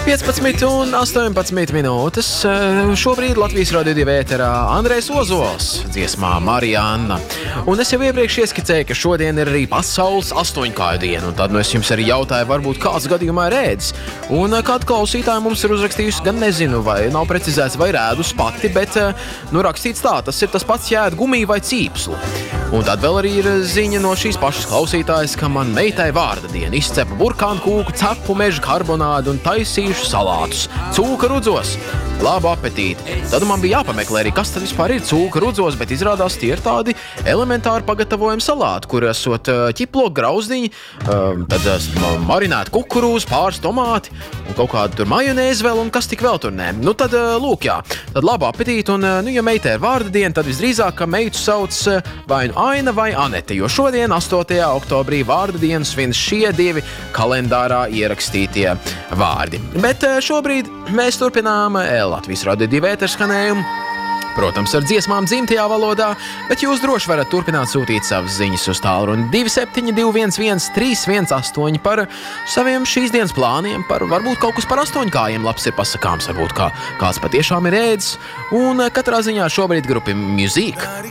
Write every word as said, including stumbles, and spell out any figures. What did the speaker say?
piecpadsmit un astoņpadsmit minūtes. Šobrīd Latvijas Radio divi ēterā Andrejs Ozols, dziesmā Marianna. Un es jau iepriekš ieskicēju, ka šodien ir arī pasaules astoņkāju diena. Un tad nu es jums arī jautāju, varbūt kāds gadījumā ir ēdis. Un kāda klausītāja mums ir uzrakstījusi, gan nezinu, vai nav precizēts, vai ēdus pati, bet nu rakstīts tā, tas ir tas pats jēd gumiju vai cīpslu. Un tad vēl arī ir ziņa no šīs pašas klausītājas, ka man meitai vārda diena izcepa burkānu kūku, cepu meža karbonādu un taisīšu salātus. Cūka rudzos. Labu apetīti. Tad man bija jāpameklē arī, kas tad vispār ir cūka rudzos, bet izrādās tie ir tādi elementāri pagatavojumi salāti, kur esot ķiploku grauzdiņi, tad marinēta kukurūza, pāris tomāti un kaut kāda tur majonēze vēl un kas tik vēl tur nē. Nu tad lūk, jā. Tad labu apetīti un, nu, ja meitai ir vārda diena, tad visdrīzāk, ka meitu sauc vai nu Aina vai Anete, jo šodien, astotajā oktobrī, vārda dienu svin šie divi kalendārā ierakstītie vārdi. Bet šobrīd mēs turpinām Latvijas Radio divi ēteru skanējumu. Protams, ar dziesmām dzimtajā valodā, bet jūs droši varat turpināt sūtīt savas ziņas uz tālruni divi septiņi divi viens viens trīs viens astoņi par saviem šīs dienas plāniem, par varbūt kaut kas par astoņkājiem labs ir pasakāms, varbūt kā, kāds patiešām ir ēdis, un katrā ziņā šobrīd grupi Musique.